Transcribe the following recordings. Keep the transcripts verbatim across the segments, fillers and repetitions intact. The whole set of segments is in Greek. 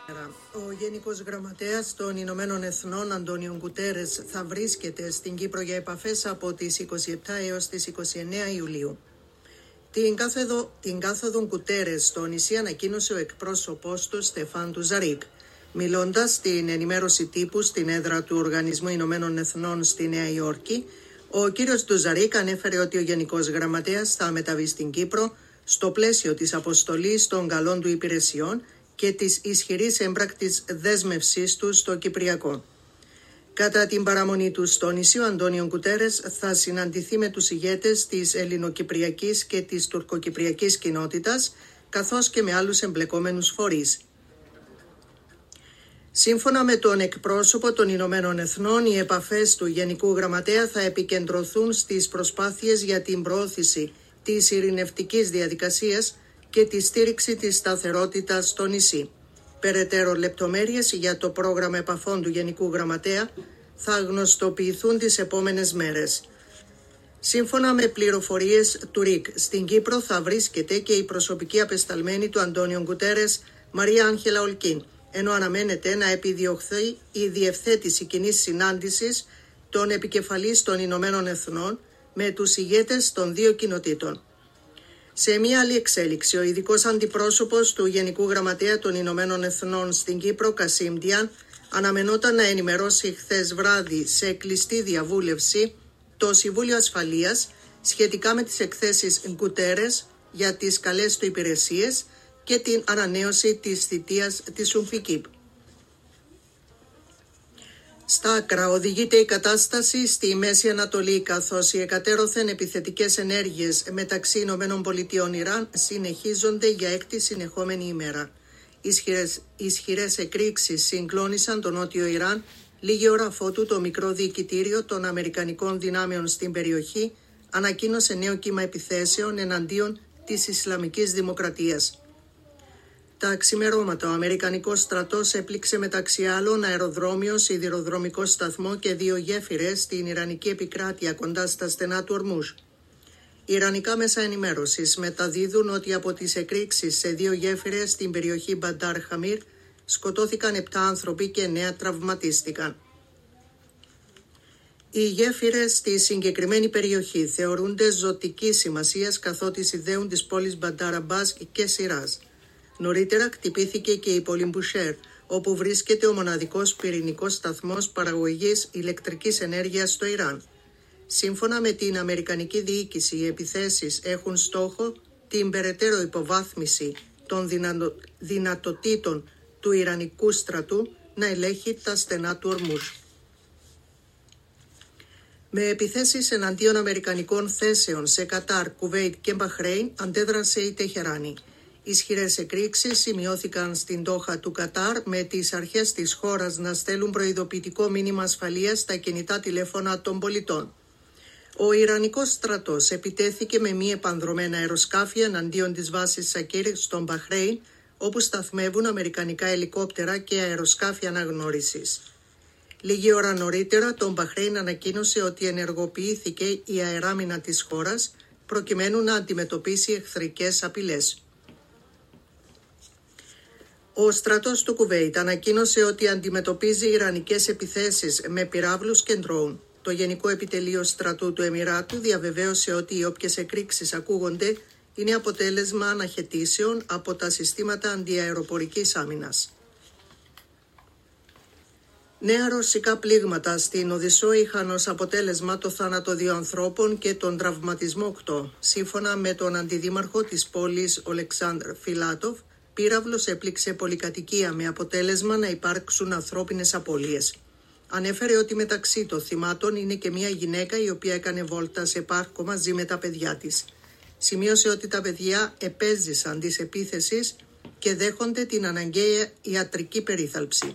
Ο Γενικός Γραμματέας των Ηνωμένων Εθνών, Αντώνιο Γκουτέρες, θα βρίσκεται στην Κύπρο για επαφές από τις είκοσι επτά έως τις είκοσι εννέα Ιουλίου. Την κάθοδο, την κάθοδο Γκουτέρες στο νησί ανακοίνωσε ο εκπρόσωπός του Στεφάν Ντουζαρίκ. Μιλώντας στην ενημέρωση τύπου στην έδρα του Οργανισμού Ηνωμένων Εθνών στη Νέα Υόρκη, ο κύριος Ντουζαρίκ ανέφερε ότι ο Γενικός Γραμματέας θα μεταβεί στην Κύπρο στο πλαίσιο της αποστολής των καλών του υπηρεσιών και της ισχυρής έμπρακτης δέσμευσής του στο Κυπριακό. Κατά την παραμονή του στο νησί, ο Αντώνιο Γκουτέρες θα συναντηθεί με τους ηγέτες της ελληνοκυπριακής και της τουρκοκυπριακής κοινότητας, καθώς και με άλλους εμπλεκόμενους φορείς. Σύμφωνα με τον εκπρόσωπο των Ηνωμένων Εθνών, οι επαφές του Γενικού Γραμματέα θα επικεντρωθούν στις προσπάθειες για την προώθηση της ειρηνευτικής διαδικασίας και τη στήριξη της σταθερότητας στο νησί. Περαιτέρω λεπτομέρειες για το πρόγραμμα επαφών του Γενικού Γραμματέα θα γνωστοποιηθούν τις επόμενες μέρες. Σύμφωνα με πληροφορίες του ΡΙΚ, στην Κύπρο θα βρίσκεται και η προσωπική απεσταλμένη του Αντώνιο Γκουτέρες, Μαρία Άγγελα Ολκίν, ενώ αναμένεται να επιδιωχθεί η διευθέτηση κοινής συνάντησης των επικεφαλής των Ηνωμένων Εθνών με τους ηγέτες των δύο κοινοτήτων. Σε μια άλλη εξέλιξη, ο ειδικός αντιπρόσωπος του Γενικού Γραμματέα των Ηνωμένων Εθνών στην Κύπρο, Κασίμ Διάν, αναμενόταν να ενημερώσει χθες βράδυ σε κλειστή διαβούλευση το Συμβούλιο Ασφαλείας σχετικά με τις εκθέσεις Γκουτέρες για τις καλές του υπηρεσίες και την ανανέωση της θητείας της Ουμφικίπ. Στα άκρα οδηγείται η κατάσταση στη Μέση Ανατολή, καθώς οι εκατέρωθεν επιθετικές ενέργειες μεταξύ Ηνωμένων Πολιτειών Ιράν συνεχίζονται για έκτη συνεχόμενη ημέρα. Ισχυρές, ισχυρές εκρήξεις συγκλώνησαν το νότιο Ιράν λίγη ώρα αφότου το μικρό διοικητήριο των Αμερικανικών δυνάμεων στην περιοχή ανακοίνωσε νέο κύμα επιθέσεων εναντίον της Ισλαμικής Δημοκρατίας. Τα ξημερώματα, ο Αμερικανικός στρατός έπληξε μεταξύ άλλων αεροδρόμιο, σιδηροδρομικό σταθμό και δύο γέφυρες στην Ιρανική επικράτεια κοντά στα στενά του Ορμούζ. Ιρανικά μέσα ενημέρωσης μεταδίδουν ότι από τις εκρήξεις σε δύο γέφυρες στην περιοχή Μπαντάρ Χαμίρ σκοτώθηκαν επτά άνθρωποι και εννέα τραυματίστηκαν. Οι γέφυρες στη συγκεκριμένη περιοχή θεωρούνται ζωτικής σημασίας καθότι συνδέουν τις πόλεις Μπαντάρ Αμπάς και Σιράζ. Νωρίτερα χτυπήθηκε και η πόλη Μπουσέρ, όπου βρίσκεται ο μοναδικός πυρηνικός σταθμός παραγωγής ηλεκτρικής ενέργειας στο Ιράν. Σύμφωνα με την Αμερικανική διοίκηση, οι επιθέσεις έχουν στόχο την περαιτέρω υποβάθμιση των δυνατοτήτων του Ιρανικού στρατού να ελέγχει τα στενά του Ορμούζ. Με επιθέσεις εναντίον αμερικανικών θέσεων σε Κατάρ, Κουβέιτ και Μπαχρέιν αντέδρασε η Τεχεράνη. Ισχυρές εκρήξεις σημειώθηκαν στην Ντόχα του Κατάρ με τις αρχές της χώρας να στέλνουν προειδοποιητικό μήνυμα ασφαλείας στα κινητά τηλέφωνα των πολιτών. Ο Ιρανικός στρατός επιτέθηκε με μη επανδρομένα αεροσκάφη εναντίον της βάσης Σακίρ στον Μπαχρέιν, όπου σταθμεύουν αμερικανικά ελικόπτερα και αεροσκάφη αναγνώρισης. Λίγη ώρα νωρίτερα, το Μπαχρέιν ανακοίνωσε ότι ενεργοποιήθηκε η αεράμινα της χώρας προκειμένου να αντιμετωπίσει εχθρικές απειλές. Ο στρατός του Κουβέιτ ανακοίνωσε ότι αντιμετωπίζει ιρανικές επιθέσεις με πυράβλους και ντρόουν. Το Γενικό Επιτελείο Στρατού του Εμιράτου διαβεβαίωσε ότι οι όποιες εκρήξεις ακούγονται είναι αποτέλεσμα αναχαιτήσεων από τα συστήματα αντιαεροπορικής άμυνας. Νέα ρωσικά πλήγματα στην Οδυσσό είχαν ως αποτέλεσμα το θάνατο δύο ανθρώπων και τον τραυματισμό οκτώ. Σύμφωνα με τον αντιδήμαρχο της πόλης Ολεξάνδρ Φιλάτοφ, πύραυλος έπληξε πολυκατοικία με αποτέλεσμα να υπάρξουν ανθρώπινες απώλειες. Ανέφερε ότι μεταξύ των θυμάτων είναι και μια γυναίκα η οποία έκανε βόλτα σε πάρκο μαζί με τα παιδιά της. Σημείωσε ότι τα παιδιά επέζησαν της επίθεσης και δέχονται την αναγκαία ιατρική περίθαλψη.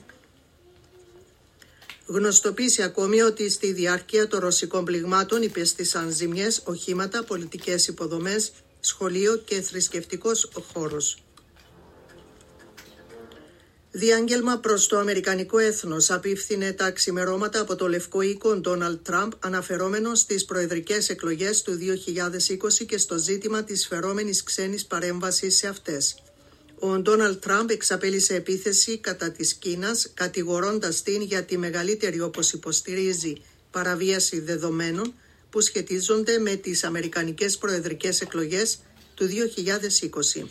Γνωστοποίησε ακόμη ότι στη διάρκεια των ρωσικών πληγμάτων υπέστησαν ζημιές οχήματα, πολιτικές υποδομές, σχολείο και θρησκευτικός χώρος. Διάγγελμα προς το αμερικανικό έθνος απίφθινε τα ξημερώματα από το Λευκό Οίκο Ντόναλντ Τραμπ, αναφερόμενο στις προεδρικές εκλογές του δύο χιλιάδες είκοσι και στο ζήτημα της φερόμενης ξένης παρέμβασης σε αυτές. Ο Ντόναλντ Τραμπ εξαπέλυσε επίθεση κατά της Κίνας, κατηγορώντας την για τη μεγαλύτερη, όπως υποστηρίζει, παραβίαση δεδομένων που σχετίζονται με τις αμερικανικές προεδρικές εκλογές του δύο χιλιάδες είκοσι.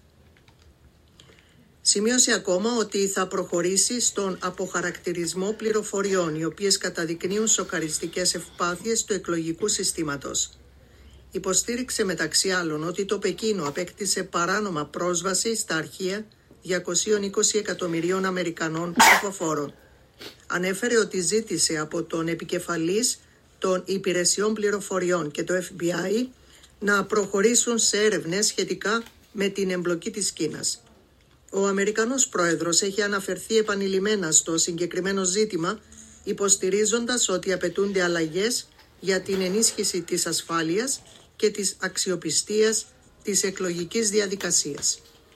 Σημείωσε ακόμα ότι θα προχωρήσει στον αποχαρακτηρισμό πληροφοριών, οι οποίες καταδεικνύουν σοκαριστικές ευπάθειες του εκλογικού συστήματος. Υποστήριξε μεταξύ άλλων ότι το Πεκίνο απέκτησε παράνομα πρόσβαση στα αρχεία διακόσιων είκοσι εκατομμυρίων Αμερικανών ψηφοφόρων. Ανέφερε ότι ζήτησε από τον επικεφαλής των υπηρεσιών πληροφοριών και το Εφ Μπι Άι να προχωρήσουν σε έρευνες σχετικά με την εμπλοκή της Κίνας. Ο Αμερικανός πρόεδρος έχει αναφερθεί επανειλημμένα στο συγκεκριμένο ζήτημα, υποστηρίζοντας ότι απαιτούνται αλλαγές για την ενίσχυση της ασφάλειας και της αξιοπιστίας της εκλογικής διαδικασίας.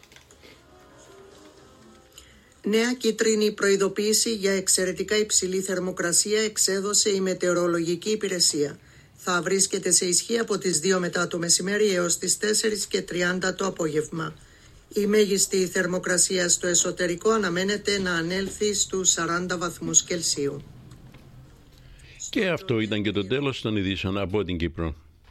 Νέα κίτρινη προειδοποίηση για εξαιρετικά υψηλή θερμοκρασία εξέδωσε η Μετεωρολογική Υπηρεσία. Θα βρίσκεται σε ισχύ από τις δύο μετά το μεσημέρι έως τις τέσσερις και τριάντα το απόγευμα. Η μέγιστη θερμοκρασία στο εσωτερικό αναμένεται να ανέλθει στους σαράντα βαθμούς Κελσίου. Και αυτό ήταν και το τέλος των ειδήσεων από την Κύπρο.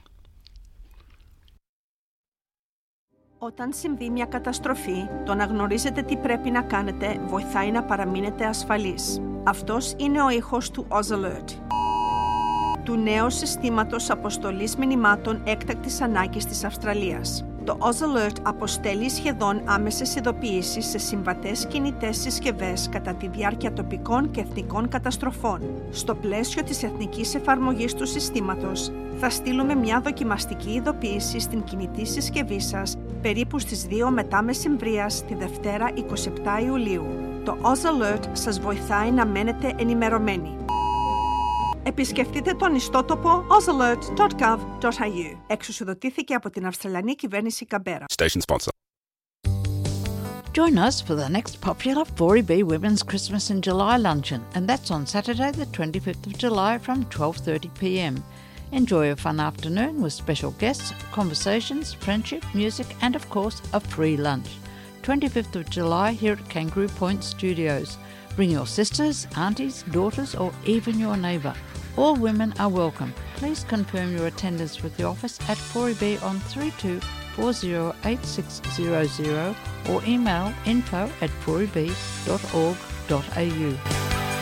Όταν συμβεί μια καταστροφή, το να γνωρίζετε τι πρέπει να κάνετε βοηθάει να παραμείνετε ασφαλείς. Αυτός είναι ο ήχος του Oz Alert, του νέου συστήματος αποστολής μηνυμάτων έκτακτης ανάγκης της Αυστραλίας. Το Oz Alert αποστέλει σχεδόν άμεσες ειδοποιήσεις σε συμβατές κινητές συσκευές κατά τη διάρκεια τοπικών και εθνικών καταστροφών. Στο πλαίσιο της εθνικής εφαρμογής του συστήματος, θα στείλουμε μια δοκιμαστική ειδοποίηση στην κινητή συσκευή σας περίπου στις δύο μετά μεσημβρίας τη Δευτέρα εικοστή εβδόμη Ιουλίου. Το Oz Alert σας βοηθάει να μένετε ενημερωμένοι. Επισκεφτείτε τον ιστότοπο oz alert dot gov dot a u. Εξουσιοδοτήθηκε από την Αυστραλιανή κυβέρνηση Καμπέρα. Station sponsor. Join us for the next popular four E B Women's Christmas in July luncheon, and that's on Saturday the twenty-fifth of July from twelve thirty p m. Enjoy a fun afternoon with special guests, conversations, friendship, music, and of course a free lunch. twenty-fifth of July here at Kangaroo Point Studios. Bring your sisters, aunties, daughters, or even your neighbour. All women are welcome. Please confirm your attendance with the office at four E B on three two four zero eight six zero zero or email info at four e b dot org dot a u.